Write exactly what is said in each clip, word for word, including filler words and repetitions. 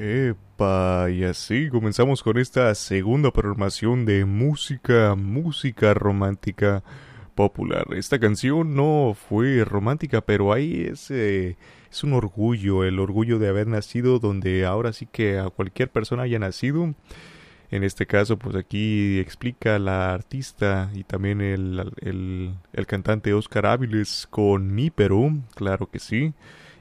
Epa, y así comenzamos con esta segunda programación de música, música romántica popular. Esta canción no fue romántica, pero ahí es, eh, es un orgullo, el orgullo de haber nacido donde ahora sí que a cualquier persona haya nacido. En este caso, pues aquí explica la artista y también el, el, el cantante Oscar Áviles con Mi Perú, claro que sí.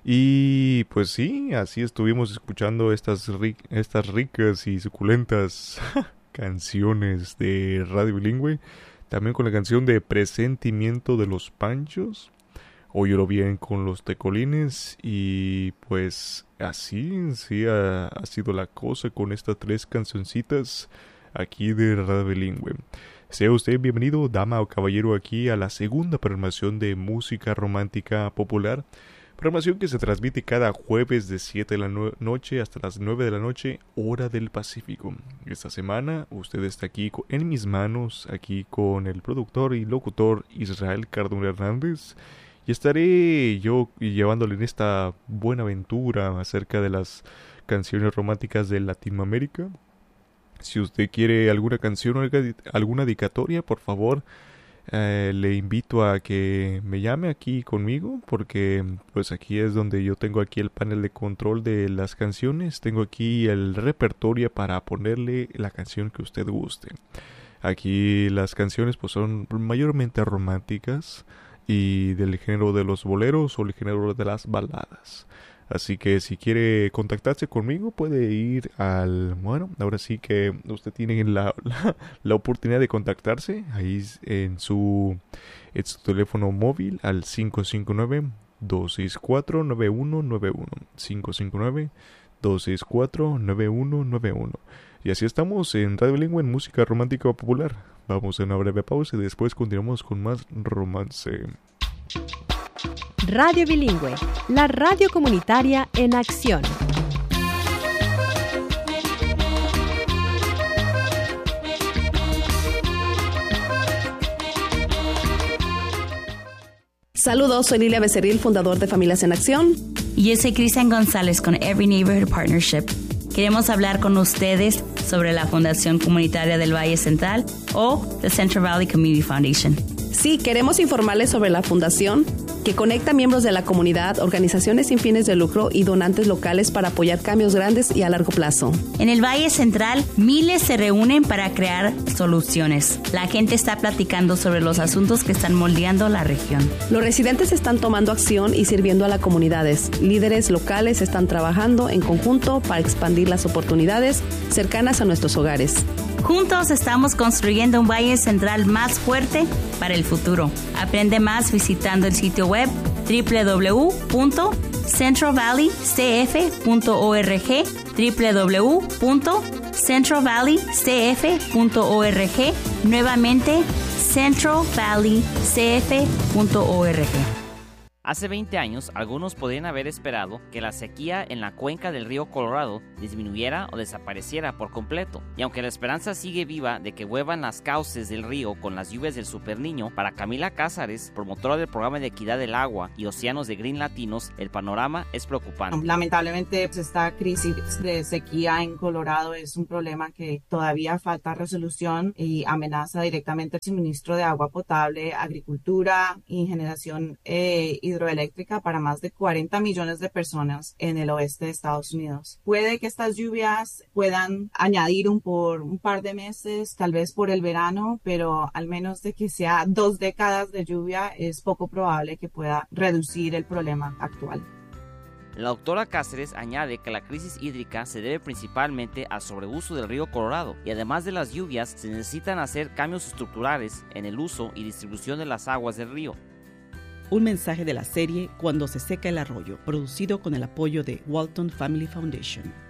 Y pues sí, así estuvimos escuchando estas, ri- estas ricas y suculentas canciones de Radio Bilingüe. También con la canción de Presentimiento de los Panchos. Óyelo bien con los Tecolines. Y pues así, sí ha, ha sido la cosa con estas tres cancioncitas aquí de Radio Bilingüe. Sea usted bienvenido, dama o caballero, aquí a la segunda programación de música romántica popular. Programación que se transmite cada jueves de siete de la no- noche hasta las nueve de la noche, hora del Pacífico. Esta semana usted está aquí co- en mis manos, aquí con el productor y locutor Israel Cardona Hernández. Y estaré yo llevándole en esta buena aventura acerca de las canciones románticas de Latinoamérica. Si usted quiere alguna canción o alga- alguna dedicatoria, por favor, eh, le invito a que me llame aquí conmigo, porque pues aquí es donde yo tengo aquí el panel de control de las canciones. Tengo aquí el repertorio para ponerle la canción que usted guste. Aquí las canciones pues son mayormente románticas y del género de los boleros o el género de las baladas. Así que si quiere contactarse conmigo puede ir al... Bueno, ahora sí que usted tiene la, la, la oportunidad de contactarse ahí en su, en su teléfono móvil al cinco cinco nueve, dos seis cuatro, nueve uno nueve uno. cinco cinco nueve, dos seis cuatro, nueve uno nueve uno. Y así estamos en Radio Bilingüe en música romántica popular. Vamos a una breve pausa y después continuamos con más romance. Radio Bilingüe, la radio comunitaria en acción. Saludos, soy Lilia Becerril, fundador de Familias en Acción. Y yo soy Cristian González con Every Neighborhood Partnership. Queremos hablar con ustedes sobre la Fundación Comunitaria del Valle Central o The Central Valley Community Foundation. Sí, queremos informarles sobre la fundación que conecta miembros de la comunidad, organizaciones sin fines de lucro y donantes locales para apoyar cambios grandes y a largo plazo. En el Valle Central, miles se reúnen para crear soluciones. La gente está platicando sobre los asuntos que están moldeando la región. Los residentes están tomando acción y sirviendo a las comunidades. Líderes locales están trabajando en conjunto para expandir las oportunidades cercanas a nuestros hogares. Juntos estamos construyendo un Valle Central más fuerte para el futuro. Aprende más visitando el sitio web doble u doble u doble u punto central valley c f punto org, doble u doble u doble u punto central valley c f punto org, nuevamente central valley c f punto org. Hace veinte años, algunos podrían haber esperado que la sequía en la cuenca del río Colorado disminuyera o desapareciera por completo. Y aunque la esperanza sigue viva de que vuelvan las cauces del río con las lluvias del Superniño, para Camila Cázares, promotora del programa de equidad del agua y océanos de Green Latinos, el panorama es preocupante. Lamentablemente, pues, esta crisis de sequía en Colorado es un problema que todavía falta resolución y amenaza directamente el suministro de agua potable, agricultura y generación eh, hidroeléctrica para más de cuarenta millones de personas en el oeste de Estados Unidos. Puede que estas lluvias puedan añadir un, por un par de meses, tal vez por el verano, pero al menos de que sea dos décadas de lluvia, es poco probable que pueda reducir el problema actual. La doctora Cáceres añade que la crisis hídrica se debe principalmente al sobreuso del río Colorado y además de las lluvias se necesitan hacer cambios estructurales en el uso y distribución de las aguas del río. Un mensaje de la serie Cuando se seca el arroyo, producido con el apoyo de Walton Family Foundation.